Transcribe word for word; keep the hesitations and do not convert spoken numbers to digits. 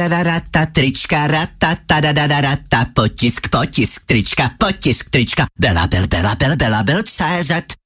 rata, trička, rata, tadadadadata, potisk, potisk, trička, potisk, trička, Bela, bel, bela, bel, bela, bel, C Z.